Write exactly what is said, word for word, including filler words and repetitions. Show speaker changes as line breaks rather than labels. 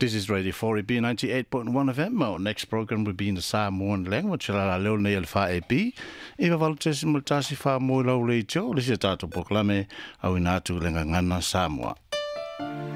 This is Radio four E B ninety-eight point one F M. Our next program will be in the Samoan language. La leo nei al fa e bi. Iwa valutesi multasi fa mo lau le jo. Lisi tato poklame au inatu lenga ngana Samoa.